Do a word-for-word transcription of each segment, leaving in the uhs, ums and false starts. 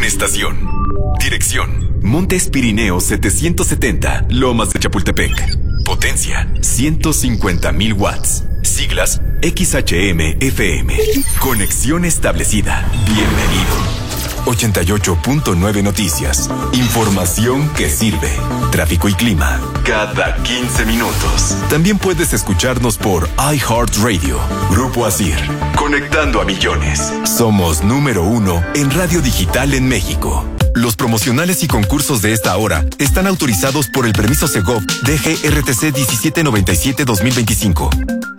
Estación. Dirección: Montes Pirineos setecientos setenta, Lomas de Chapultepec. Potencia: ciento cincuenta mil watts. Siglas: X H M F M. Conexión establecida. Bienvenido. ochenta y ocho punto nueve Noticias. Información que sirve. Tráfico y clima cada quince minutos. También puedes escucharnos por iHeartRadio. Grupo Asir. Conectando a millones. Somos número uno en radio digital en México. Los promocionales y concursos de esta hora están autorizados por el permiso Segov D G R T C diecisiete noventa y siete dos mil veinticinco.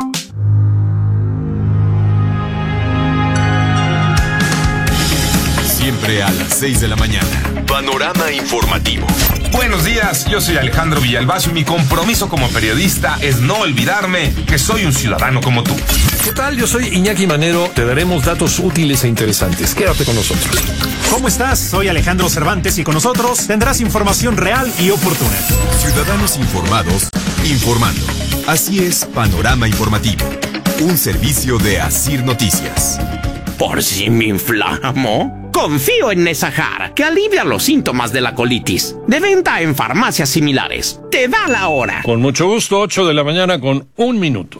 Siempre a las seis de la mañana. Panorama informativo. Buenos días, yo soy Alejandro Villalbazo y mi compromiso como periodista es no olvidarme que soy un ciudadano como tú. ¿Qué tal? Yo soy Iñaki Manero. Te daremos datos útiles e interesantes. Quédate con nosotros. ¿Cómo estás? Soy Alejandro Cervantes y con nosotros tendrás información real y oportuna. Ciudadanos informados, informando. Así es Panorama Informativo. Un servicio de Asir Noticias. Por si me inflamo, confío en Nesahar, que alivia los síntomas de la colitis. De venta en farmacias similares. Te da la hora. Con mucho gusto, ocho de la mañana con un minuto.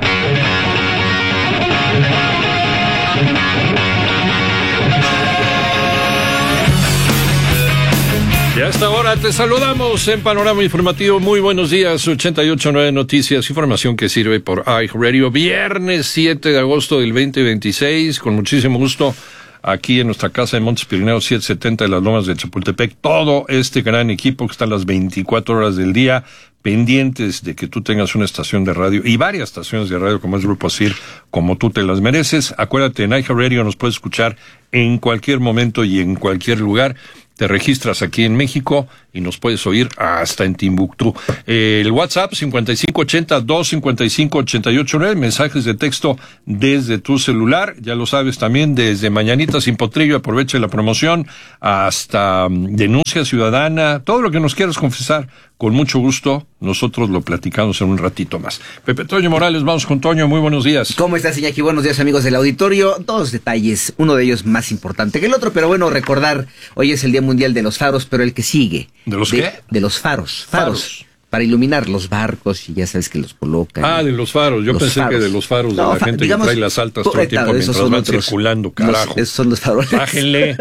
Y a esta hora te saludamos en Panorama Informativo. Muy buenos días, ochenta y ocho punto nueve Noticias, información que sirve por iHeartRadio. Viernes siete de agosto del veinte veintiséis, con muchísimo gusto, aquí en nuestra casa de Montes Pirineos setecientos setenta de las Lomas de Chapultepec. Todo este gran equipo que está las veinticuatro horas del día, pendientes de que tú tengas una estación de radio y varias estaciones de radio como es Grupo Asir, como tú te las mereces. Acuérdate, en iHeartRadio nos puedes escuchar en cualquier momento y en cualquier lugar. Te registras aquí en México y nos puedes oír hasta en Timbuktu. Eh, el WhatsApp cincuenta y cinco ochenta, doscientos cincuenta y cinco, ochenta y ocho nueve, mensajes de texto desde tu celular, ya lo sabes también, desde Mañanita sin Potrillo, aproveche la promoción, hasta um, denuncia ciudadana, todo lo que nos quieras confesar, con mucho gusto, nosotros lo platicamos en un ratito más. Pepe Toño Morales, vamos con Toño, muy buenos días. ¿Cómo estás, Iñaki? Buenos días, amigos del auditorio. Dos detalles, uno de ellos más importante que el otro, pero bueno, recordar, hoy es el Día Mundial de los Faros, pero el que sigue. ¿De los de, qué? De los faros, faros. Faros. Para iluminar los barcos y ya sabes que los colocan. Ah, de los faros. Yo pensé faros. que de los faros no, de la fa- gente digamos, que trae las altas todo el tiempo mientras van otros, circulando, carajo. Los, esos son los faroles. Bájenle.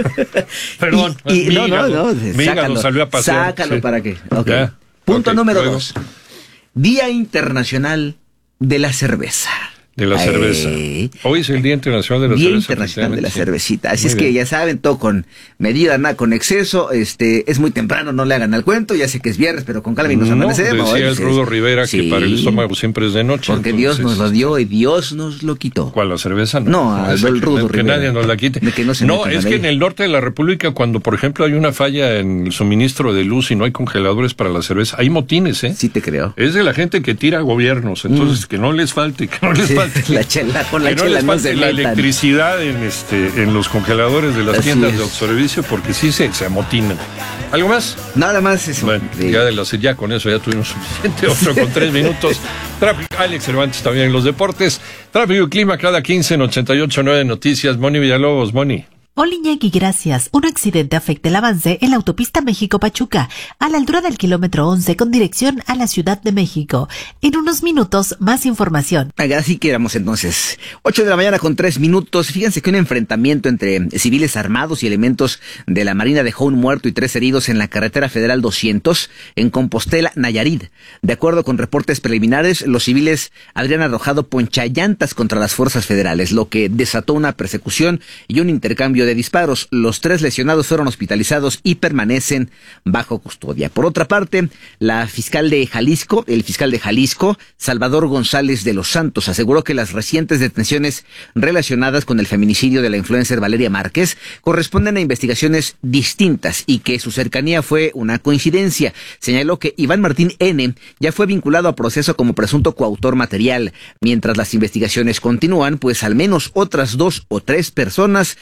Perdón. Y, y, mi no, hígado, no, no. Mi hígado salió a pasear. Sácalo sí. para qué. Okay. Ya. Punto okay, número luego. dos. Día Internacional de la Cerveza. De la cerveza. Ay. Hoy es el Día Internacional de la Día Cerveza. Día Internacional de la sí. Cervecita. Así Muy es bien. que ya saben, todo con medida, nada con exceso. Este, es muy temprano, no le hagan al cuento. Ya sé que es viernes, pero con calma y nos no, amanecemos. Decía el Rudo Rivera sí, que para el estómago siempre es de noche. Porque entonces... Dios nos lo dio y Dios nos lo quitó. ¿Cuál, la cerveza? No, no al el Rudo que, Rivera. Que nadie nos la quite. De que no se no metan es a que él. en el norte de la República, cuando por ejemplo hay una falla en el suministro de luz y no hay congeladores para la cerveza, hay motines, ¿eh? Sí te creo. Es de la gente que tira gobiernos, entonces mm. que no les falte, que no les sí, falte. La chela, con la que chela no les no falte se la metan. electricidad en este en los congeladores de las Así tiendas es. de autoservicio, porque sí se, se amotinan. ¿Algo más? Nada más eso. Bueno, sí. ya, de la, ya con eso ya tuvimos suficiente, otro con tres minutos. Tráfico, Alex Cervantes también en los deportes. Tráfico y clima cada quince en ochenta y ocho punto nueve Noticias. Moni Villalobos, Moni. Hola Iñaki, gracias. Un accidente afecta el avance en la autopista México-Pachuca, a la altura del kilómetro once con dirección a la Ciudad de México. En unos minutos, más información. Así que éramos entonces. Ocho de la mañana con tres minutos. Fíjense que un enfrentamiento entre civiles armados y elementos de la Marina dejó un muerto y tres heridos en la carretera federal doscientos en Compostela, Nayarit. De acuerdo con reportes preliminares, los civiles habrían arrojado ponchallantas contra las fuerzas federales, lo que desató una persecución y un intercambio de disparos. Los tres lesionados fueron hospitalizados y permanecen bajo custodia. Por otra parte, la fiscal de Jalisco, el fiscal de Jalisco, Salvador González de los Santos, aseguró que las recientes detenciones relacionadas con el feminicidio de la influencer Valeria Márquez corresponden a investigaciones distintas y que su cercanía fue una coincidencia. Señaló que Iván Martín N. ya fue vinculado a proceso como presunto coautor material. Mientras las investigaciones continúan, pues al menos otras dos o tres personas podrían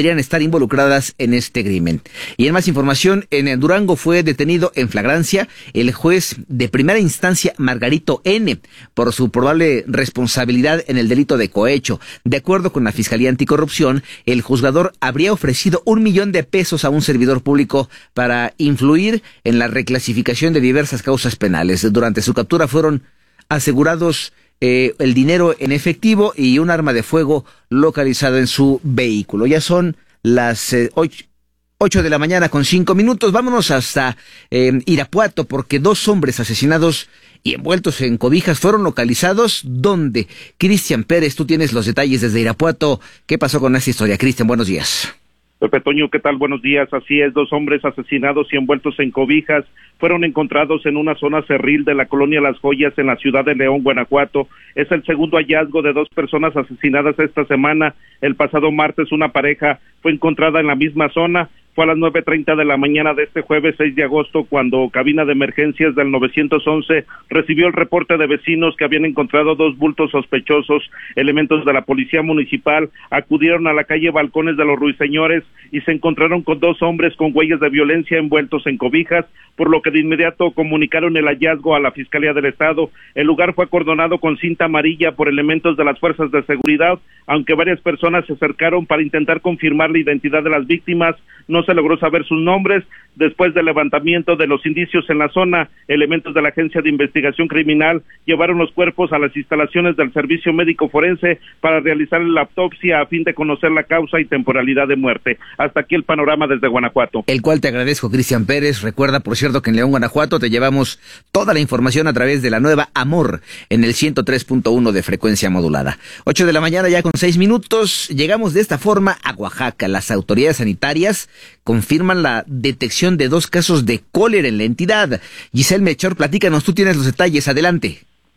podrían estar involucradas en este crimen. Y en más información, en Durango fue detenido en flagrancia el juez de primera instancia Margarito N. por su probable responsabilidad en el delito de cohecho. De acuerdo con la Fiscalía Anticorrupción, el juzgador habría ofrecido un millón de pesos a un servidor público para influir en la reclasificación de diversas causas penales. Durante su captura fueron asegurados eh, el dinero en efectivo y un arma de fuego localizado en su vehículo. Ya son las eh, ocho, ocho de la mañana con cinco minutos. Vámonos hasta eh, Irapuato, porque dos hombres asesinados y envueltos en cobijas fueron localizados. ¿Dónde? Cristian Pérez, tú tienes los detalles desde Irapuato. ¿Qué pasó con esta historia? Cristian, buenos días. Pepe Toño, ¿qué tal? Buenos días. Así es, dos hombres asesinados y envueltos en cobijas fueron encontrados en una zona cerril de la colonia Las Joyas en la ciudad de León, Guanajuato. Es el segundo hallazgo de dos personas asesinadas esta semana. El pasado martes una pareja fue encontrada en la misma zona. Fue a las nueve treinta de la mañana de este jueves seis de agosto cuando cabina de emergencias del nueve once recibió el reporte de vecinos que habían encontrado dos bultos sospechosos. Elementos de la policía municipal acudieron a la calle Balcones de los Ruiseñores y se encontraron con dos hombres con huellas de violencia envueltos en cobijas, por lo que de inmediato comunicaron el hallazgo a la Fiscalía del Estado. El lugar fue acordonado con cinta amarilla por elementos de las fuerzas de seguridad, aunque varias personas se acercaron para intentar confirmar la identidad de las víctimas. No se logró saber sus nombres. Después del levantamiento de los indicios en la zona, elementos de la Agencia de Investigación Criminal llevaron los cuerpos a las instalaciones del Servicio Médico Forense para realizar la autopsia a fin de conocer la causa y temporalidad de muerte. Hasta aquí el panorama desde Guanajuato. El cual te agradezco, Cristian Pérez. Recuerda, por cierto, que en León, Guanajuato, te llevamos toda la información a través de la nueva Amor en el ciento tres punto uno de frecuencia modulada. Ocho de la mañana ya con seis minutos. Llegamos de esta forma a Oaxaca. Las autoridades sanitarias confirman la detección de dos casos de cólera en la entidad. Giselle Melchor, platícanos, tú tienes los detalles, adelante.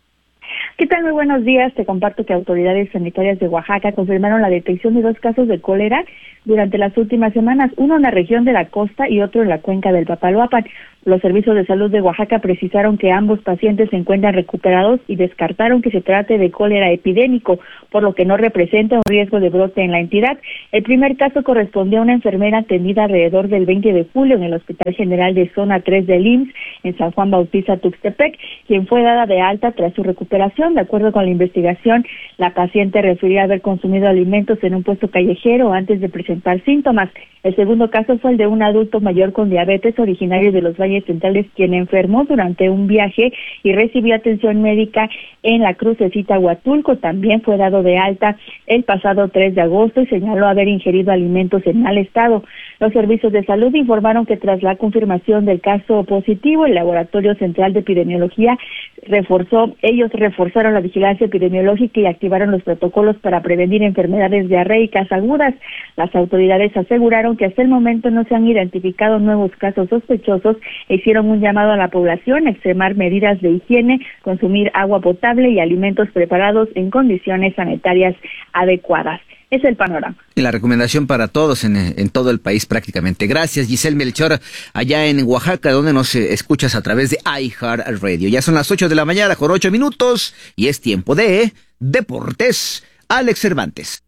¿Qué tal? Muy buenos días. Te comparto que autoridades sanitarias de Oaxaca confirmaron la detección de dos casos de cólera durante las últimas semanas, uno en la región de la costa y otro en la cuenca del Papaloapan. Los servicios de salud de Oaxaca precisaron que ambos pacientes se encuentran recuperados y descartaron que se trate de cólera epidémico, por lo que no representa un riesgo de brote en la entidad. El primer caso correspondió a una enfermera atendida alrededor del veinte de julio en el Hospital General de Zona tres del I M S S en San Juan Bautista, Tuxtepec, quien fue dada de alta tras su recuperación. De acuerdo con la investigación, la paciente refería haber consumido alimentos en un puesto callejero antes de presentar síntomas. El segundo caso fue el de un adulto mayor con diabetes originario de los Valles Centrales, quien enfermó durante un viaje y recibió atención médica en la Crucecita Huatulco. También fue dado de alta el pasado tres de agosto y señaló haber ingerido alimentos en mal estado. Los servicios de salud informaron que tras la confirmación del caso positivo, el Laboratorio Central de Epidemiología reforzó, ellos reforzaron la vigilancia epidemiológica y activaron los protocolos para prevenir enfermedades diarreicas agudas. Las autoridades aseguraron que hasta el momento no se han identificado nuevos casos sospechosos e hicieron un llamado a la población a extremar medidas de higiene, consumir agua potable y alimentos preparados en condiciones sanitarias adecuadas. Es el panorama. Y la recomendación para todos en, en todo el país prácticamente. Gracias, Giselle Melchor, allá en Oaxaca, donde nos eh, escuchas a través de iHeartRadio. Ya son las ocho de la mañana con ocho minutos y es tiempo de Deportes. Alex Cervantes.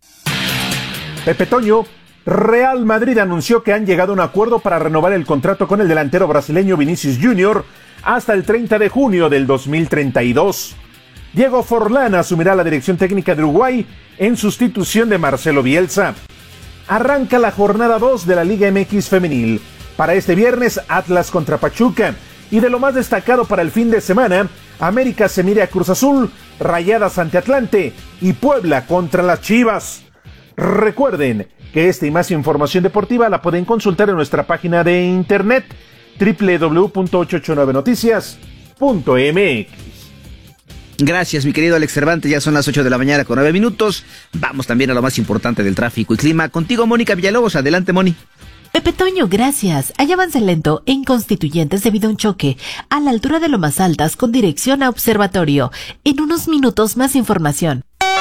Pepe Toño, Real Madrid anunció que han llegado a un acuerdo para renovar el contrato con el delantero brasileño Vinicius Junior hasta el treinta de junio del dos mil treinta y dos. Diego Forlán asumirá la dirección técnica de Uruguay en sustitución de Marcelo Bielsa. Arranca la jornada dos de la Liga M X Femenil. Para este viernes, Atlas contra Pachuca. Y de lo más destacado para el fin de semana, América se mide a Cruz Azul, Rayadas ante Atlante y Puebla contra las Chivas. Recuerden que esta y más información deportiva la pueden consultar en nuestra página de internet doble u doble u doble u punto ochocientos ochenta y nueve noticias punto m x. Gracias, mi querido Alex Cervantes. Ya son las ocho de la mañana con nueve minutos. Vamos también a lo más importante del tráfico y clima. Contigo, Mónica Villalobos. Adelante, Moni. Pepe Toño, gracias. Hay avance lento en Constituyentes debido a un choque a la altura de Lomas Altas con dirección a Observatorio. En unos minutos más información.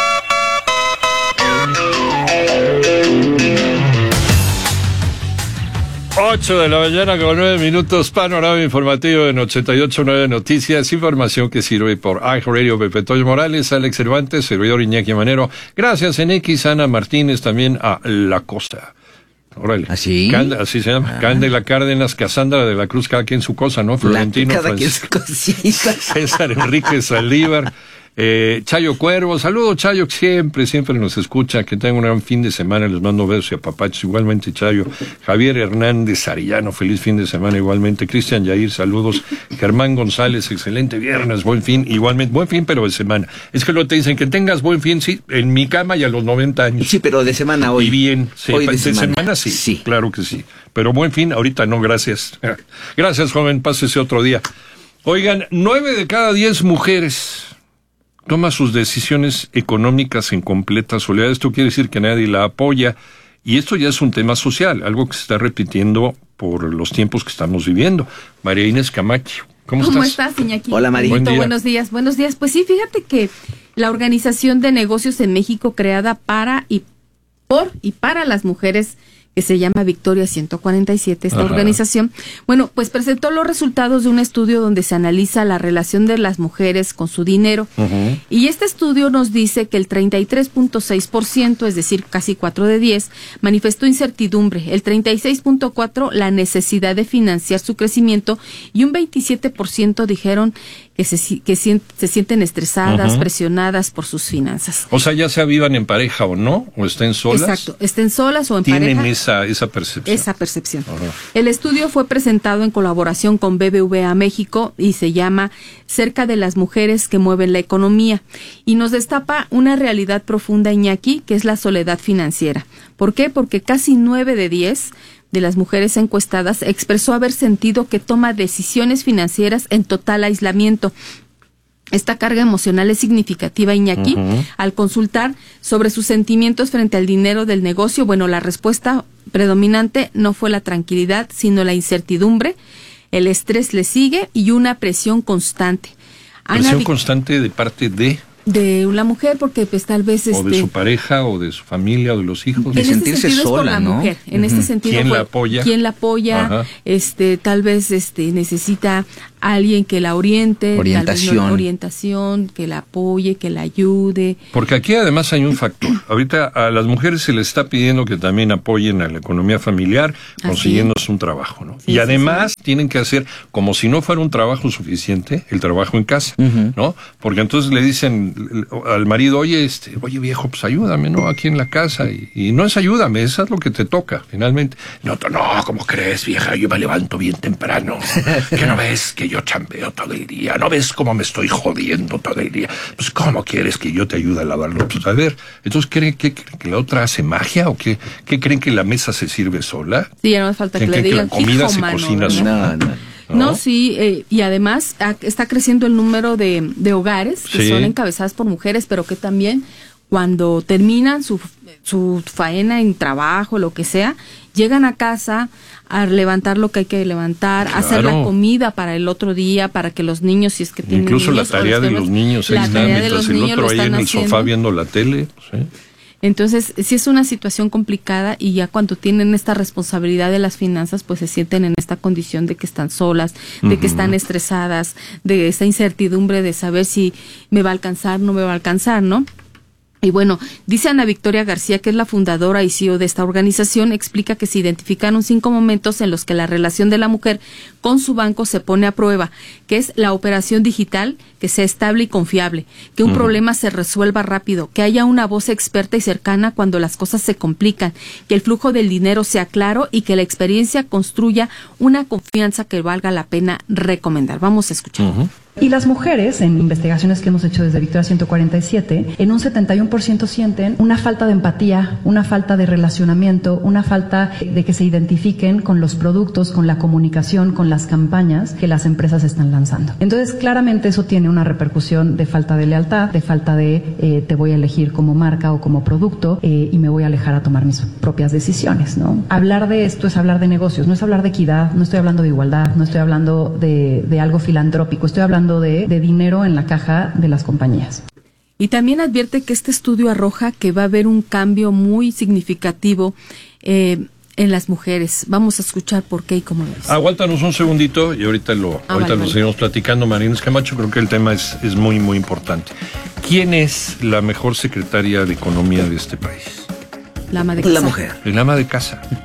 ocho de la mañana con nueve minutos, panorama informativo en ochenta y ocho punto nueve Noticias, información que sirve por iHeartRadio. Pepe Toño Morales, Alex Cervantes, servidor Iñaki Manero. Gracias en X, Ana Martínez, también a La Costa. Órale. ¿Así? Cand- así se llama. Ah. Cándela Cárdenas, Casandra de la Cruz, cada quien su cosa, ¿no? Florentino, la, cada quien su cosita. César Enrique Saldívar, eh, Chayo Cuervo. Saludos, Chayo, que siempre, siempre nos escucha. Que tengan un gran fin de semana. Les mando besos y apapachos. Igualmente, Chayo. Javier Hernández Arellano, feliz fin de semana. Igualmente, Cristian Yair, saludos. Germán González, excelente viernes, buen fin. Igualmente, buen fin, pero de semana. Es que luego te dicen que tengas buen fin, sí, en mi cama y a los noventa años. Sí, pero de semana hoy. Y bien, sí, hoy de, de semana. semana sí, sí, claro que sí. Pero buen fin, ahorita no, gracias. Gracias, joven, pásese otro día. Oigan, nueve de cada diez mujeres toma sus decisiones económicas en completa soledad. Esto quiere decir que nadie la apoya. Y esto ya es un tema social, algo que se está repitiendo por los tiempos que estamos viviendo. María Inés Camacho, ¿cómo, ¿Cómo estás? estás, Iñaki? Hola, María. Buen día. Buenos días, buenos días. Pues sí, fíjate que la Organización de Negocios en México, creada para y por y para las mujeres, que se llama Victoria ciento cuarenta y siete, esta Ajá. organización, bueno, pues presentó los resultados de un estudio donde se analiza la relación de las mujeres con su dinero. Uh-huh. Y este estudio nos dice que el treinta y tres punto seis por ciento, es decir, casi cuatro de diez, manifestó incertidumbre, el treinta y seis punto cuatro por ciento la necesidad de financiar su crecimiento y un veintisiete por ciento dijeron que se, que se, se sienten estresadas, uh-huh. presionadas por sus finanzas. O sea, ya sea vivan en pareja o no, o estén solas. Exacto, estén solas o en tienen pareja. Esa, esa percepción. Esa percepción. Uh-huh. El estudio fue presentado en colaboración con B B V A México y se llama Cerca de las mujeres que mueven la economía y nos destapa una realidad profunda, Iñaki, que es la soledad financiera. ¿Por qué? Porque casi nueve de diez de las mujeres encuestadas expresó haber sentido que toma decisiones financieras en total aislamiento. Esta carga emocional es significativa, Iñaki. Uh-huh. Al consultar sobre sus sentimientos frente al dinero del negocio, bueno, la respuesta predominante no fue la tranquilidad, sino la incertidumbre, el estrés le sigue y una presión constante. ¿Presión Ana, constante de parte de...? De una mujer, porque pues tal vez... O este, de su pareja, o de su familia, o de los hijos. De en sentirse este sola, es por la ¿no? mujer. En uh-huh. este sentido ¿Quién fue, la apoya? ¿Quién la apoya? Ajá. Este, tal vez este necesita alguien que la oriente, orientación, tal vez no, orientación, que la apoye, que la ayude. Porque aquí además hay un factor. Ahorita a las mujeres se les está pidiendo que también apoyen a la economía familiar, consiguiéndose un trabajo, ¿no? Sí, y además sí, sí. tienen que hacer, como si no fuera un trabajo suficiente, el trabajo en casa, uh-huh. ¿no? Porque entonces le dicen al marido, oye, este, oye viejo, pues ayúdame, ¿no? Aquí en la casa. Y, y no es ayúdame, eso es lo que te toca, finalmente. No, no, ¿cómo crees, vieja? Yo me levanto bien temprano. ¿Qué no ves que yo chambeo todo el día? ¿No ves cómo me estoy jodiendo todo el día? Pues, ¿cómo quieres que yo te ayude a lavarlo? Pues, a ver, entonces, ¿creen que, que la otra hace magia? ¿O qué, qué creen que la mesa se sirve sola? Sí, ya no me falta que le digan, que la comida hijo, se mano, cocina ¿verdad? sola. No, no. No, no sí, eh, y además a, está creciendo el número de, de hogares que sí. son encabezadas por mujeres, pero que también cuando terminan su, su faena en trabajo, lo que sea, llegan a casa a levantar lo que hay que levantar, claro. a hacer la comida para el otro día, para que los niños, si es que tienen Incluso niños, la tarea de los niños, ahí está, mientras el otro ahí en el haciendo. sofá viendo la tele, ¿sí? Entonces, sí es una situación complicada y ya cuando tienen esta responsabilidad de las finanzas, pues se sienten en esta condición de que están solas, de uh-huh. que están estresadas, de esta incertidumbre de saber si me va a alcanzar, no me va a alcanzar, ¿no? Y bueno, dice Ana Victoria García, que es la fundadora y C E O de esta organización, explica que se identificaron cinco momentos en los que la relación de la mujer con su banco se pone a prueba, que es la operación digital, que sea estable y confiable, que un uh-huh. problema se resuelva rápido, que haya una voz experta y cercana cuando las cosas se complican, que el flujo del dinero sea claro y que la experiencia construya una confianza que valga la pena recomendar. Vamos a escuchar. Uh-huh. Y las mujeres, en investigaciones que hemos hecho desde Victoria ciento cuarenta y siete, en un setenta y uno por ciento sienten una falta de empatía, una falta de relacionamiento, una falta de que se identifiquen con los productos, con la comunicación, con las campañas que las empresas están lanzando. Entonces, claramente eso tiene una repercusión de falta de lealtad, de falta de eh, te voy a elegir como marca o como producto eh, y me voy a alejar a tomar mis propias decisiones, ¿no? Hablar de esto es hablar de negocios, no es hablar de equidad, no estoy hablando de igualdad, no estoy hablando de, de algo filantrópico, estoy hablando De, de dinero en la caja de las compañías. Y también advierte que este estudio arroja que va a haber un cambio muy significativo eh, en las mujeres. Vamos a escuchar por qué y cómo lo es. Aguántanos un segundito y ahorita lo, ah, ahorita vale, lo vale. seguimos platicando. María Inés Camacho, creo que el tema es, es muy, muy importante. ¿Quién es la mejor secretaria de Economía de este país? La ama de casa. La mujer. El ama de casa.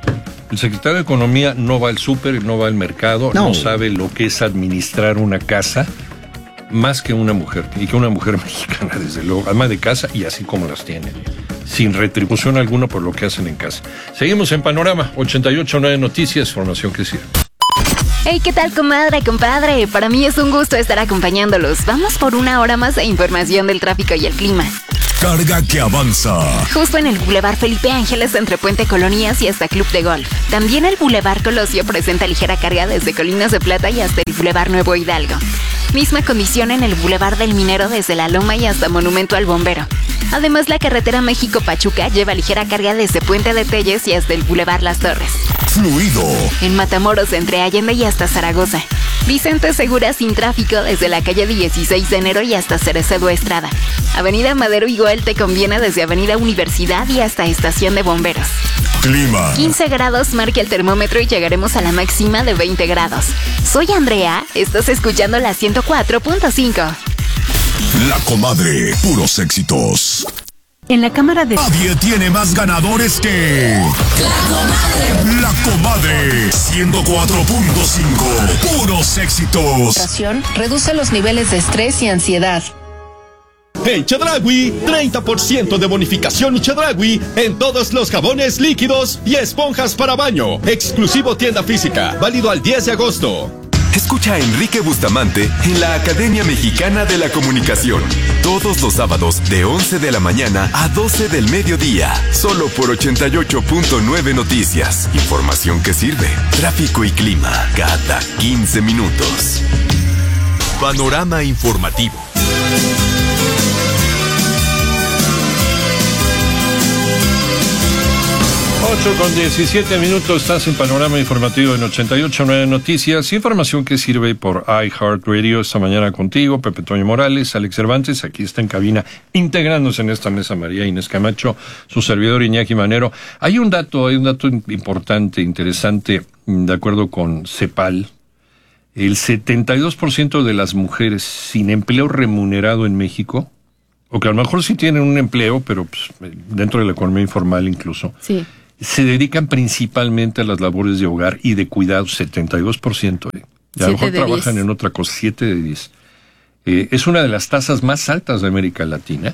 El secretario de Economía no va al súper, no va al mercado, no. no sabe lo que es administrar una casa más que una mujer, y que una mujer mexicana, desde luego, ama de casa y así como las tienen, sin retribución alguna por lo que hacen en casa. Seguimos en Panorama, ochenta y ocho punto nueve Noticias, información que sirve. Hey, ¿qué tal, comadre, compadre? Para mí es un gusto estar acompañándolos. Vamos por una hora más de información del tráfico y el clima. Carga que avanza. Justo en el Boulevard Felipe Ángeles, entre Puente Colonias y hasta Club de Golf. También el Boulevard Colosio presenta ligera carga desde Colinas de Plata y hasta el Boulevard Nuevo Hidalgo. Misma condición en el Boulevard del Minero desde La Loma y hasta Monumento al Bombero. Además, la carretera México-Pachuca lleva ligera carga desde Puente de Telles y hasta el Boulevard Las Torres. Fluido. En Matamoros, entre Allende y hasta Zaragoza. Vicente Segura sin tráfico desde la calle dieciséis de enero y hasta Cerecedo Estrada. Avenida Madero y Goel te conviene desde Avenida Universidad y hasta Estación de Bomberos. Clima. quince grados marca el termómetro y llegaremos a la máxima de veinte grados. Soy Andrea, estás escuchando la ciento cuatro punto cinco. La Comadre, puros éxitos. En la Cámara de... Nadie tiene más ganadores que... La Comadre. La Comadre, ciento cuatro punto cinco. Puros éxitos. Reduce los niveles de estrés y ansiedad. En Chedraui, treinta por ciento de bonificación Chedraui en todos los jabones líquidos y esponjas para baño. Exclusivo tienda física, válido al diez de agosto. Escucha a Enrique Bustamante en la Academia Mexicana de la Comunicación. Todos los sábados de once de la mañana a doce del mediodía. Solo por ochenta y ocho punto nueve Noticias. Información que sirve. Tráfico y clima cada quince minutos. Panorama informativo. ocho con diecisiete minutos, estás en Panorama Informativo en ochenta y ocho punto nueve Noticias, información que sirve por iHeartRadio. Esta mañana contigo, Pepe Toño Morales, Alex Cervantes, aquí está en cabina, integrándose en esta mesa María Inés Camacho, su servidor Iñaki Manero. Hay un dato, hay un dato importante, interesante, de acuerdo con CEPAL. El setenta y dos por ciento de las mujeres sin empleo remunerado en México, o que a lo mejor sí tienen un empleo, pero pues, dentro de la economía informal incluso, sí, se dedican principalmente a las labores de hogar y de cuidado, setenta y dos por ciento. Eh. Y a lo mejor trabajan en otra cosa, siete de diez. Eh, es una de las tasas más altas de América Latina.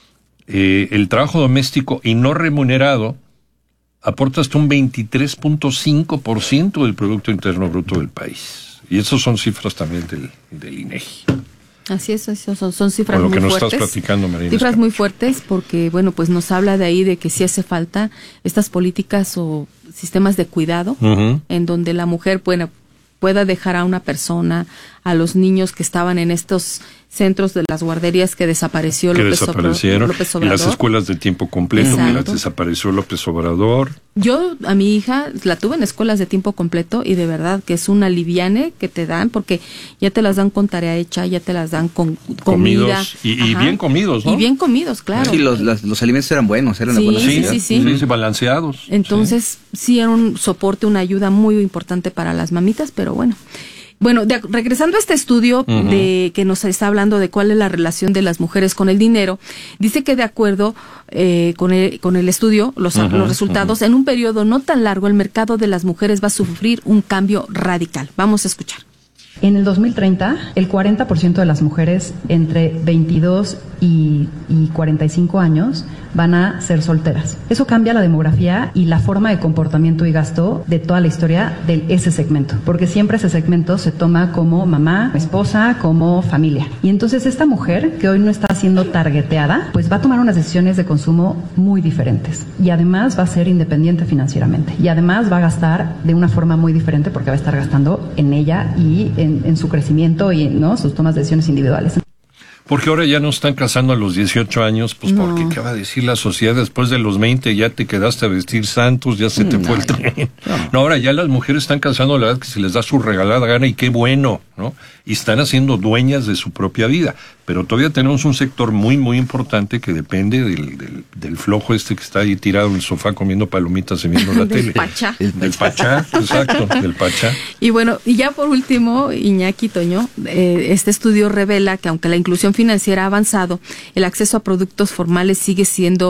Eh, el trabajo doméstico y no remunerado aporta hasta un veintitrés punto cinco por ciento del Producto Interno Bruto del país. Y esas son cifras también del, del INEGI. Así es, son, son cifras muy fuertes. Con lo que nos estás platicando, Marina. Cifras Escapacho. Muy fuertes porque, bueno, pues nos habla de ahí de que sí hace falta estas políticas o sistemas de cuidado, uh-huh, en donde la mujer pueda, pueda dejar a una persona, a los niños que estaban en estos centros de las guarderías que desapareció que López, desaparecieron, López Obrador. Y las escuelas de tiempo completo, exacto, que las desapareció López Obrador. Yo a mi hija la tuve en escuelas de tiempo completo y de verdad que es una aliviane que te dan porque ya te las dan con tarea hecha, ya te las dan con comida. Y, y bien comidos, ¿no? Y bien comidos, claro. Sí, los, los, los alimentos eran buenos, eran sí, de buena sí, calidad. sí, sí, sí, sí, balanceados. Entonces sí. sí era un soporte, una ayuda muy importante para las mamitas, pero bueno. Bueno, de, regresando a este estudio uh-huh, de que nos está hablando de cuál es la relación de las mujeres con el dinero, dice que de acuerdo eh, con, el, con el estudio, los, uh-huh, los resultados, uh-huh, en un periodo no tan largo, el mercado de las mujeres va a sufrir un cambio radical. Vamos a escuchar. En el dos mil treinta, el cuarenta por ciento de las mujeres entre veintidós y, y cuarenta y cinco años van a ser solteras. Eso cambia la demografía y la forma de comportamiento y gasto de toda la historia de ese segmento, porque siempre ese segmento se toma como mamá, esposa, como familia. Y entonces esta mujer, que hoy no está siendo targeteada, pues va a tomar unas decisiones de consumo muy diferentes. Y además va a ser independiente financieramente. Y además va a gastar de una forma muy diferente porque va a estar gastando en ella y en, en su crecimiento y en, ¿no?, sus tomas de decisiones individuales. Porque ahora ya no están casando a los dieciocho años, pues no, porque ¿qué va a decir la sociedad? Después de los veinte ya te quedaste a vestir santos, ya se te no, fue el tren. No. no, ahora ya las mujeres están casando a la edad que se les da su regalada gana y qué bueno, ¿no? Y están haciendo dueñas de su propia vida. Pero todavía tenemos un sector muy, muy importante que depende del, del, del flojo este que está ahí tirado en el sofá comiendo palomitas y viendo la del tele. Pachá. El, del Pachá, exacto, del Pachá. Y bueno, y ya por último, Iñaki, Toño, eh, este estudio revela que aunque la inclusión financiera ha avanzado, el acceso a productos formales sigue siendo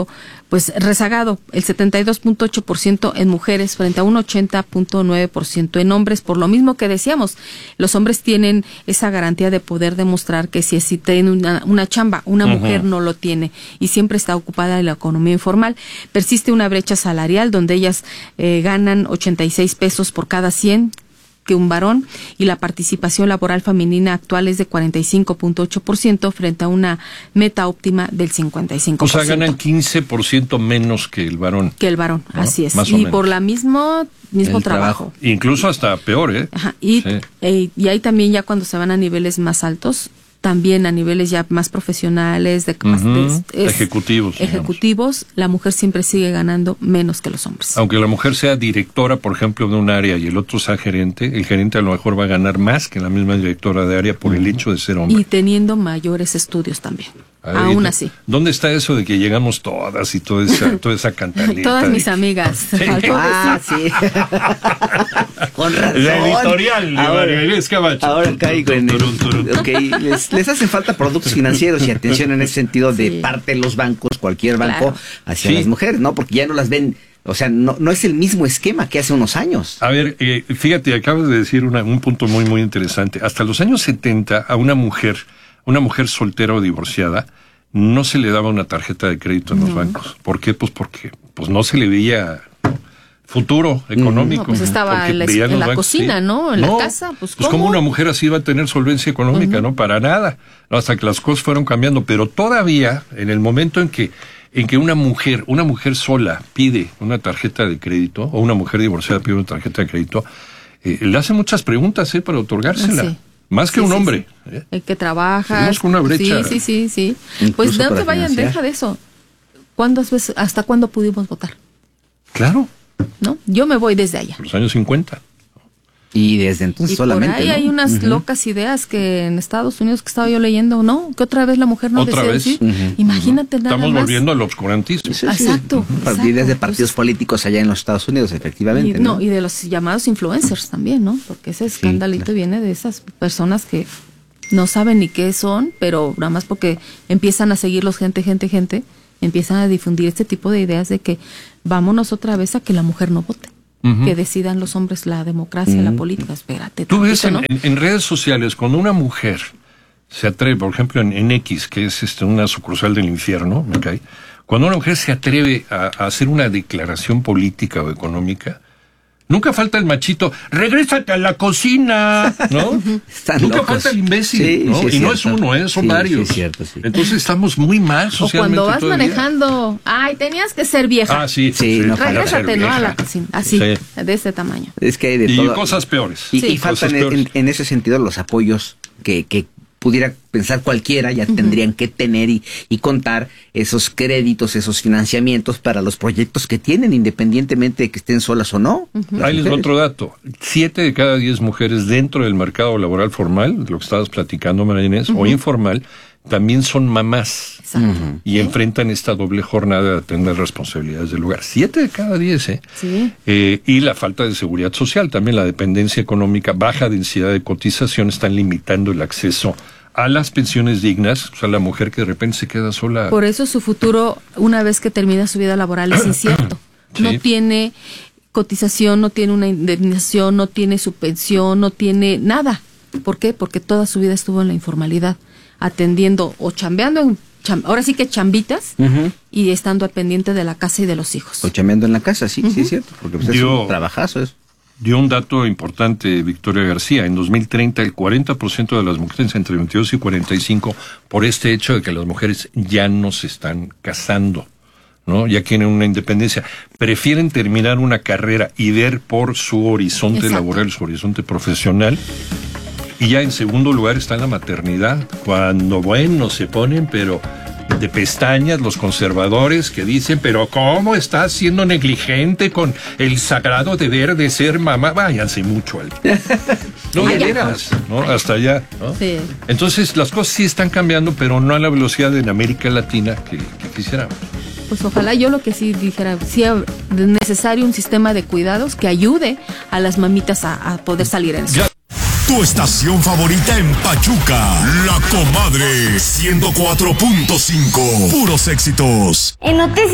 pues rezagado, el setenta y dos punto ocho por ciento en mujeres frente a un ochenta punto nueve por ciento en hombres, por lo mismo que decíamos, los hombres tienen esa garantía de poder demostrar que si, si tienen una, una chamba, una uh-huh. mujer no lo tiene y siempre está ocupada en la economía informal. Persiste una brecha salarial donde ellas eh, ganan ochenta y seis pesos por cada cien que un varón, y la participación laboral femenina actual es de cuarenta y cinco punto ocho por ciento frente a una meta óptima del cincuenta y cinco por ciento. O sea, ganan quince por ciento menos que el varón. Que el varón, ¿no? Así es. Más y por la mismo mismo trabajo. trabajo. Incluso hasta peor, ¿eh? Ajá. Y, sí. eh, y ahí también ya cuando se van a niveles más altos, también a niveles ya más profesionales, de, uh-huh. de es, ejecutivos. Ejecutivos, digamos. La mujer siempre sigue ganando menos que los hombres. Aunque la mujer sea directora, por ejemplo, de un área y el otro sea gerente, el gerente a lo mejor va a ganar más que la misma directora de área por uh-huh. el hecho de ser hombre. Y teniendo mayores estudios también. Ahí, aún así. ¿Dónde está eso de que llegamos todas y toda esa, toda esa cantaleta? Todas de... mis amigas. Sí. Ah, sí. Con razón. La editorial de María Inés Camacho. Ahora caigo en el... Okay. Les, les hacen falta productos financieros y atención en ese sentido de sí. parte de los bancos, cualquier banco, claro. hacia sí. las mujeres, ¿no? Porque ya no las ven... O sea, no, no es el mismo esquema que hace unos años. A ver, eh, fíjate, acabas de decir una, un punto muy, muy interesante. Hasta los años setenta, a una mujer, una mujer soltera o divorciada, no se le daba una tarjeta de crédito en no. los bancos. ¿Por qué? Pues porque pues no se le veía futuro económico. No, pues estaba en la, en la bancos, cocina, sí. ¿no? En no, la casa, pues ¿cómo? Pues como una mujer así iba a tener solvencia económica, uh-huh. ¿no? Para nada. Hasta que las cosas fueron cambiando. Pero todavía, en el momento en que en que una mujer, una mujer sola pide una tarjeta de crédito, o una mujer divorciada pide una tarjeta de crédito, eh, le hacen muchas preguntas, ¿eh? Para otorgársela. Sí. Más que sí, un sí, hombre. Sí. ¿eh? El que trabaja. Tenemos con una brecha. Sí, sí, sí, sí. Pues no te vayan, financiar. Deja de eso. ¿Cuántas veces, hasta cuándo pudimos votar? Claro. ¿No? Yo me voy desde allá. Los años cincuenta. Y desde entonces y solamente. Por ahí ¿no? hay unas uh-huh. locas ideas que en Estados Unidos que estaba yo leyendo, ¿no? Que otra vez la mujer no ¿Otra desea vez? decir. Uh-huh. Imagínate nada Estamos más. volviendo al obscurantismo. Sí, sí. Exacto. Uh-huh. Exacto. Ideas de partidos pues, políticos allá en los Estados Unidos, efectivamente. Y, ¿no? no, y de los llamados influencers también, ¿no? Porque ese escandalito sí, claro. viene de esas personas que no saben ni qué son, pero nada más porque empiezan a seguirlos gente, gente, gente, empiezan a difundir este tipo de ideas de que vámonos otra vez a que la mujer no vote. Uh-huh. Que decidan los hombres la democracia, uh-huh. la política. Espérate. Tú ves en, ¿no? en, en redes sociales, cuando una mujer se atreve, por ejemplo, en, en X, que es este, una sucursal del infierno, me cae, cuando una mujer se atreve a, a hacer una declaración política o económica, nunca falta el machito, regrésate a la cocina, ¿no? Están nunca locos. Falta el imbécil, sí, ¿no? Sí, y cierto. No es uno, ¿eh? Son sí, varios. Sí, cierto, sí. Entonces estamos muy mal socialmente. O cuando vas todavía. manejando, ay, tenías que ser vieja. Ah, sí. Sí, sí no regrésate, ¿no? A la cocina. Así, sí. de ese tamaño. Es que hay de y todo. cosas peores. Y, sí. y faltan en, en, en ese sentido los apoyos que, que pudiera pensar cualquiera, ya uh-huh. tendrían que tener y, y contar esos créditos, esos financiamientos para los proyectos que tienen, independientemente de que estén solas o no. Uh-huh. Ahí les doy otro dato. Siete de cada diez mujeres dentro del mercado laboral formal, de lo que estabas platicando, María Inés, uh-huh. o informal, también son mamás. Uh-huh. Y ¿sí? enfrentan esta doble jornada de atender responsabilidades del lugar. Siete de cada diez, ¿eh? Sí. Eh, y la falta de seguridad social, también la dependencia económica, baja densidad de cotización están limitando el acceso a las pensiones dignas, o sea, la mujer que de repente se queda sola. Por eso su futuro, una vez que termina su vida laboral, es incierto. Sí. No tiene cotización, no tiene una indemnización, no tiene su pensión, no tiene nada. ¿Por qué? Porque toda su vida estuvo en la informalidad, atendiendo o chambeando en cham- ahora sí que chambitas, uh-huh. y estando al pendiente de la casa y de los hijos. O chambeando en la casa, sí, uh-huh. sí es cierto, porque pues Yo, es un trabajazo eso. Dio un dato importante Victoria García. En dos mil treinta, el cuarenta por ciento de las mujeres entre veintidós y cuarenta y cinco, por este hecho de que las mujeres ya no se están casando, ¿no? Ya tienen una independencia. Prefieren terminar una carrera y ver por su horizonte Exacto. laboral, su horizonte profesional. Y ya en segundo lugar está la maternidad, cuando, bueno, se ponen, pero de pestañas los conservadores que dicen, pero ¿cómo estás siendo negligente con el sagrado deber de ser mamá? Váyanse mucho al... No, de veras, ¿no? Hasta allá, ¿no? Sí. Entonces las cosas sí están cambiando, pero no a la velocidad en América Latina que, que quisiéramos. Pues ojalá yo lo que sí dijera, sí es necesario un sistema de cuidados que ayude a las mamitas a, a poder salir en eso. Ya. Tu estación favorita en Pachuca, La Comadre, ciento cuatro punto cinco, puros éxitos. En noticias.